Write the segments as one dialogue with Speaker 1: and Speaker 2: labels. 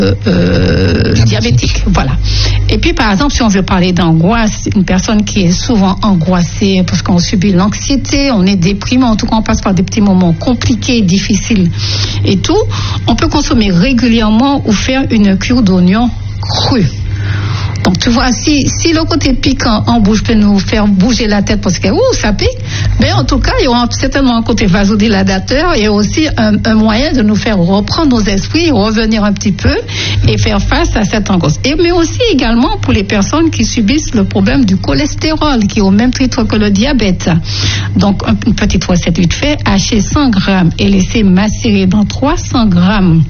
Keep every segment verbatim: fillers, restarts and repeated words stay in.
Speaker 1: euh, euh, diabétique. Voilà. Et puis, par exemple, si on veut parler d'angoisse, une personne qui est souvent angoissée parce qu'on subit l'anxiété, on est déprimé, en tout cas, on passe par des petits moments compliqués, difficiles et tout, on peut consommer régulièrement ou faire une cure d'oignon cru. Donc, tu vois, si, si le côté piquant en bouche peut nous faire bouger la tête parce que, ouh, ça pique, mais en tout cas, il y aura certainement un côté vasodilatateur et aussi un, un moyen de nous faire reprendre nos esprits, revenir un petit peu et faire face à cette angoisse. Et, mais aussi également pour les personnes qui subissent le problème du cholestérol, qui est au même titre que le diabète. Donc, une petite recette vite fait, hachez cent grammes et laissez macérer dans trois cents grammes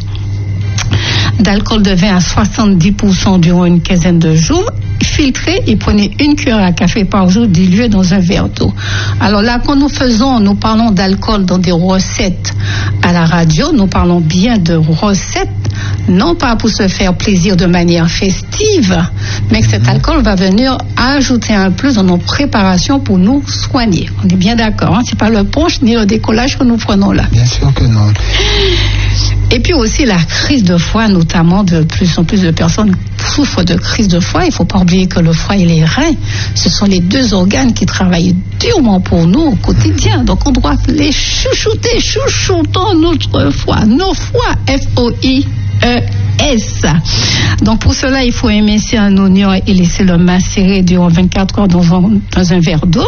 Speaker 1: d'alcool de vin à soixante-dix pour cent durant une quinzaine de jours, filtrez et prenez une cuillère à café par jour diluée dans un verre d'eau. Alors là, quand nous faisons, nous parlons d'alcool dans des recettes à la radio, nous parlons bien de recettes, non pas pour se faire plaisir de manière festive, mais que cet alcool va venir ajouter un plus dans nos préparations pour nous soigner. On est bien d'accord, hein? C'est pas le punch ni le décollage que nous prenons là.
Speaker 2: Bien sûr que non.
Speaker 1: Et puis aussi la crise de foie, notamment de plus en plus de personnes souffrent de crise de foie. Il ne faut pas oublier que le foie et les reins, ce sont les deux organes qui travaillent durement pour nous au quotidien. Donc on doit les chouchouter, chouchoutons notre foie, nos foies, F O I E S. Donc pour cela, il faut émincer un oignon et laisser le macérer durant vingt-quatre heures dans un, dans un verre d'eau.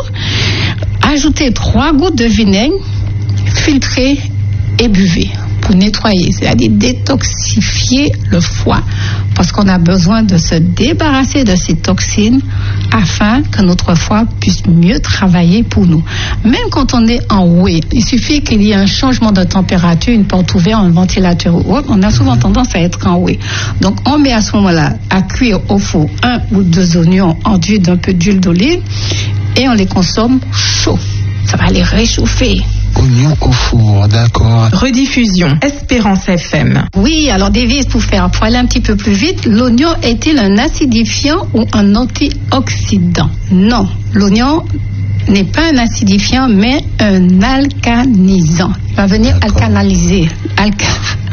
Speaker 1: Ajoutez trois gouttes de vinaigre, filtrez et buvez pour nettoyer, c'est-à-dire détoxifier le foie, parce qu'on a besoin de se débarrasser de ces toxines afin que notre foie puisse mieux travailler pour nous. Même quand on est en enroué, il suffit qu'il y ait un changement de température, une porte ouverte, un ventilateur ou autre, on a souvent tendance à être enroué. Donc on met à ce moment-là à cuire au four un ou deux oignons enduits d'un peu d'huile d'olive et on les consomme chauds. Ça va les réchauffer.
Speaker 2: Oignon au four, d'accord.
Speaker 3: Rediffusion, Espérance F M.
Speaker 1: Oui, alors Davis, pour faire pour aller un petit peu plus vite, l'oignon est-il un acidifiant ou un antioxydant? Non, l'oignon n'est pas un acidifiant, mais un alcanisant. Il va venir d'accord. alcanaliser. Alca...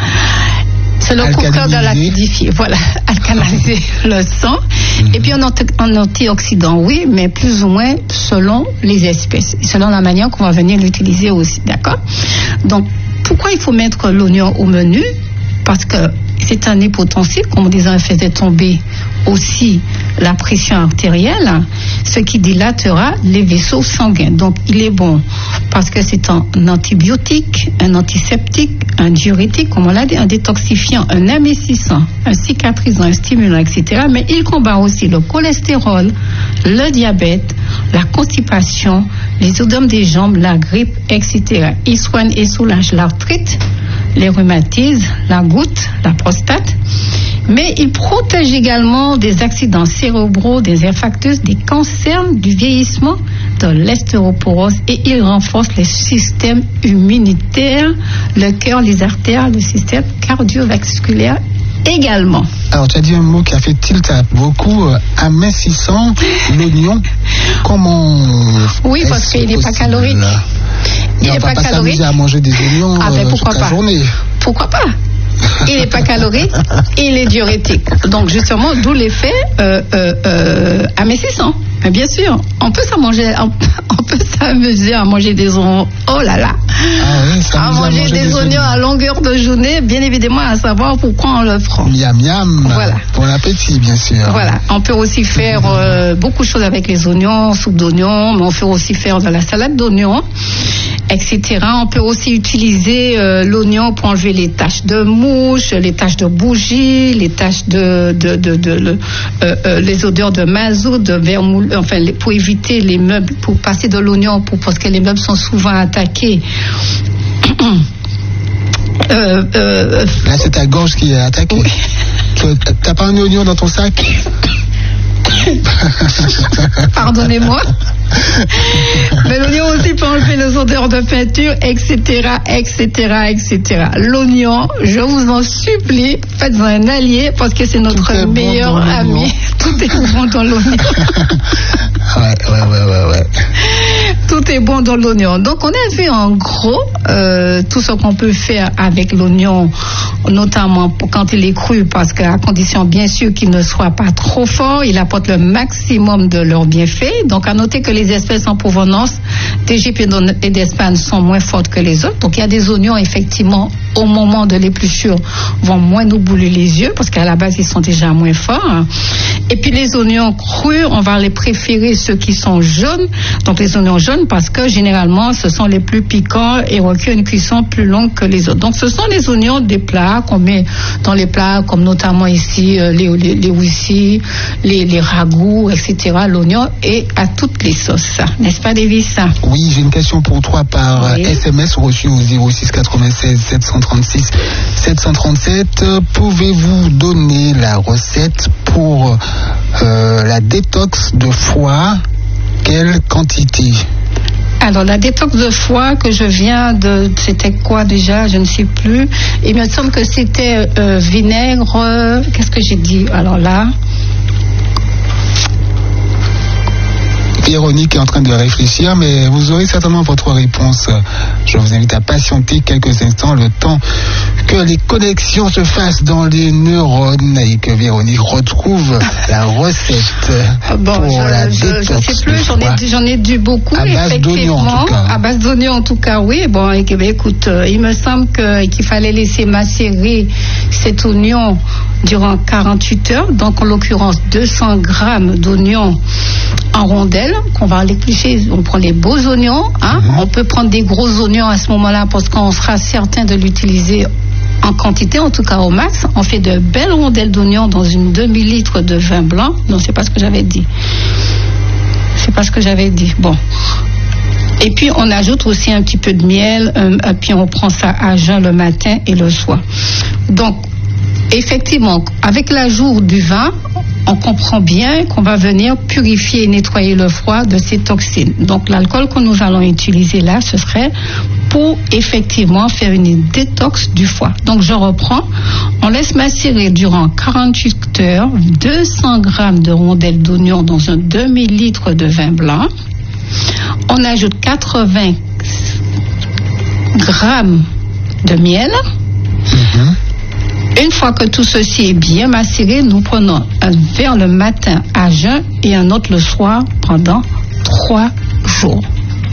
Speaker 1: C'est le contraire de l'acidifier. Voilà, alcanaliser le sang. Mm-hmm. Et puis un, anti- un antioxydant, oui, mais plus ou moins selon les espèces, selon la manière qu'on va venir l'utiliser aussi, d'accord? Donc, pourquoi il faut mettre l'oignon au menu? Parce que c'est un hypotensive, comme on disait, faisait tomber aussi la pression artérielle, ce qui dilatera les vaisseaux sanguins. Donc, il est bon parce que c'est un antibiotique, un antiseptique, un diurétique, comme on l'a dit, un détoxifiant, un amincissant, un cicatrisant, un stimulant, et cetera. Mais il combat aussi le cholestérol, le diabète, la constipation, les oedèmes des jambes, la grippe, et cetera. Il soigne et soulage l'arthrite, les rhumatismes, la goutte, la prostate, mais il protège également des accidents cérébraux, des infarctus, des cancers, du vieillissement, de l'ostéoporose, et il renforce les systèmes immunitaires, le cœur, les artères, le système cardiovasculaire également.
Speaker 2: Alors tu as dit un mot qui a fait tilt à beaucoup, euh, amincissant, l'oignon. Comment
Speaker 1: Oui, parce qu'il n'est pas calorique. Il n'est pas,
Speaker 2: pas
Speaker 1: calorique.
Speaker 2: s'amuser à manger des oignons
Speaker 1: ah, ben,
Speaker 2: euh,
Speaker 1: pourquoi
Speaker 2: toute la
Speaker 1: pas.
Speaker 2: journée.
Speaker 1: Pourquoi pas? Il n'est pas calorique, il est diurétique. Donc justement, d'où l'effet euh, euh, euh, amincissant. Mais bien sûr, on peut s'amuser, on, on peut s'amuser à manger des oignons. Oh là là,
Speaker 2: ah oui,
Speaker 1: à manger, à manger des, des oignons, oignons à longueur de journée, bien évidemment, à savoir pourquoi on le prend.
Speaker 2: Miam miam. Voilà. Pour l'appétit, bien sûr.
Speaker 1: Voilà. On peut aussi faire euh, beaucoup de choses avec les oignons, soupe d'oignons, mais on peut aussi faire de la salade d'oignons, et cetera. On peut aussi utiliser euh, l'oignon pour enlever les taches de mouche, les taches de bougie, les taches de, de, de, de, de le, euh, euh, les odeurs de mazout, de vermoulu, enfin les, pour éviter les meubles, pour passer de l'oignon, pour, parce que les meubles sont souvent attaqués. euh, euh,
Speaker 2: Là, c'est ta gorge qui est attaquée. Oui. Tu n'as pas un oignon dans ton sac?
Speaker 1: Pardonnez-moi. Mais l'oignon aussi peut enlever les odeurs de peinture, et cetera, et cetera, et cetera. L'oignon, je vous en supplie, faites-en un allié parce que c'est notre meilleur bon ami. Tout est bon dans l'oignon.
Speaker 2: Ouais, ouais, ouais, ouais, ouais.
Speaker 1: Tout est bon dans l'oignon. Donc, on a vu en gros euh, tout ce qu'on peut faire avec l'oignon, notamment quand il est cru, parce qu'à condition bien sûr qu'il ne soit pas trop fort, il apporte le maximum de leurs bienfaits. Donc, à noter que les espèces en provenance d'Égypte et d'Espagne sont moins fortes que les autres. Donc, il y a des oignons, effectivement, au moment de l'épluchure, vont moins nous brûler les yeux, parce qu'à la base, ils sont déjà moins forts. Et puis, les oignons crus, on va les préférer ceux qui sont jaunes. Donc, les oignons jaunes, parce que généralement, ce sont les plus piquants et requièrent une cuisson plus longue que les autres. Donc, ce sont les oignons des plats qu'on met dans les plats, comme notamment ici, euh, les, les, les whisky, les, les ragoûts, et cetera. L'oignon est à toutes les sauces, n'est-ce pas, Davis?
Speaker 2: Oui, j'ai une question pour toi par oui. S M S reçu au zéro six quatre-vingt-seize sept cent trente-six sept cent trente-sept. Pouvez-vous donner la recette pour euh, la détox de foie? Quelle quantité?
Speaker 1: Alors, la détox de foie que je viens de... C'était quoi déjà? Je ne sais plus. Il me semble que c'était euh, vinaigre... Euh, qu'est-ce que j'ai dit? Alors là...
Speaker 2: Véronique est en train de réfléchir, mais vous aurez certainement votre réponse. Je vous invite à patienter quelques instants, le temps que les connexions se fassent dans les neurones et que Véronique retrouve la recette
Speaker 1: bon,
Speaker 2: pour
Speaker 1: je,
Speaker 2: la
Speaker 1: je,
Speaker 2: détox.
Speaker 1: Je ne sais plus, j'en ai, j'en ai dû beaucoup,
Speaker 2: à base d'oignons en tout cas.
Speaker 1: À base d'oignons en tout cas, oui. Bon, écoute, il me semble que, qu'il fallait laisser macérer cet oignon durant quarante-huit heures, donc en l'occurrence deux cents grammes d'oignons en rondelles qu'on va l'éplucher. On prend les beaux oignons, hein. Mm-hmm. On peut prendre des gros oignons à ce moment-là parce qu'on sera certain de l'utiliser en quantité, en tout cas au max. On fait de belles rondelles d'oignons dans une demi-litre de vin blanc. Non, c'est pas ce que j'avais dit. C'est pas ce que j'avais dit. Bon. Et puis on ajoute aussi un petit peu de miel, euh, et puis on prend ça à jeun le matin et le soir. Donc, effectivement, avec l'ajout du vin, on comprend bien qu'on va venir purifier et nettoyer le foie de ces toxines. Donc l'alcool que nous allons utiliser là, ce serait pour effectivement faire une détox du foie. Donc je reprends, on laisse macérer durant quarante-huit heures deux cents grammes de rondelles d'oignon dans un demi-litre de vin blanc. On ajoute quatre-vingts grammes de miel. Mm-hmm. Une fois que tout ceci est bien macéré, nous prenons un verre le matin à jeun et un autre le soir pendant trois jours.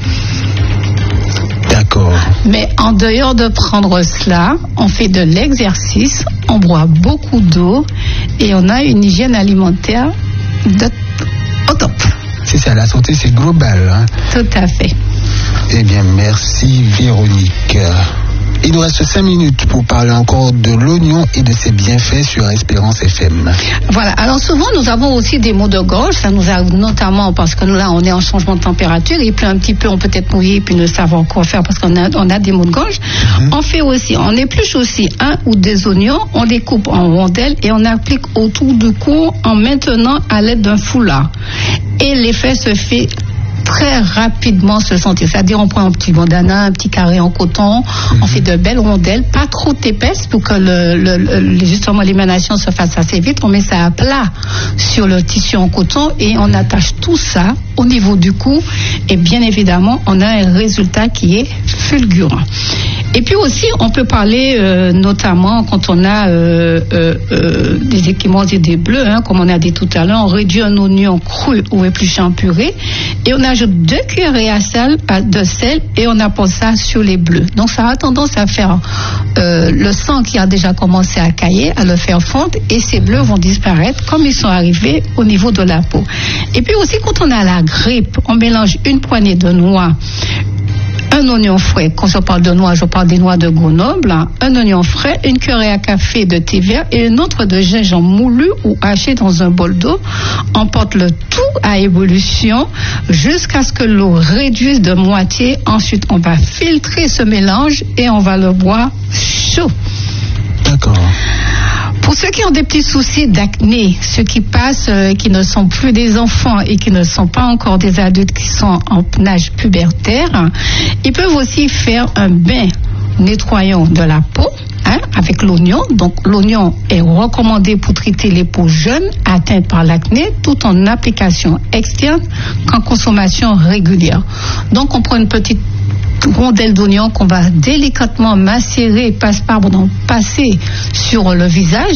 Speaker 2: D'accord.
Speaker 1: Mais en dehors de prendre cela, on fait de l'exercice, on boit beaucoup d'eau et on a une hygiène alimentaire de... au top.
Speaker 2: C'est ça, la santé c'est global. Hein.
Speaker 1: Tout à fait.
Speaker 2: Eh bien, merci Véronique. Il nous reste cinq minutes pour parler encore de l'oignon et de ses bienfaits sur Espérance F M.
Speaker 1: Voilà. Alors souvent, nous avons aussi des maux de gorge. Ça nous arrive notamment parce que là, on est en changement de température. Il pleut un petit peu, on peut être mouillé et puis ne savoir quoi faire parce qu'on a, on a des maux de gorge. Mm-hmm. On fait aussi, on épluche aussi un ou des oignons, on les coupe en rondelles et on applique autour du cou en maintenant à l'aide d'un foulard. Et l'effet se fait très rapidement se sentir. C'est-à-dire, on prend un petit bandana, un petit carré en coton, mmh. on fait de belles rondelles, pas trop épaisses pour que le, le, le, justement l'émanation se fasse assez vite. On met ça à plat sur le tissu en coton et on attache tout ça au niveau du cou et bien évidemment, on a un résultat qui est fulgurant. Et puis aussi, on peut parler euh, notamment quand on a euh, euh, euh, des équimaux et des bleus, hein, comme on a dit tout à l'heure, on réduit un oignon cru ou épluché en purée et on ajoute deux cuillerées à sel, de sel et on apporte ça sur les bleus. Donc ça a tendance à faire euh, le sang qui a déjà commencé à cailler, à le faire fondre et ces bleus vont disparaître comme ils sont arrivés au niveau de la peau. Et puis aussi quand on a la grippe, on mélange une poignée de noix, un oignon frais, quand je parle de noix, je parle des noix de Grenoble, hein. Un oignon frais, une cuillerée à café de thé vert et une autre de gingembre moulu ou haché dans un bol d'eau. On porte le tout à ébullition jusqu'à ce que l'eau réduise de moitié. Ensuite, on va filtrer ce mélange et on va le boire chaud.
Speaker 2: D'accord.
Speaker 1: Pour ceux qui ont des petits soucis d'acné, ceux qui passent, euh, qui ne sont plus des enfants et qui ne sont pas encore des adultes qui sont en âge pubertaire, ils peuvent aussi faire un bain nettoyant de la peau, hein, avec l'oignon. Donc l'oignon est recommandé pour traiter les peaux jeunes atteintes par l'acné, tout en application externe qu'en consommation régulière. Donc on prend une petite rondelle d'oignon qu'on va délicatement macérer, passe pardon, passer sur le visage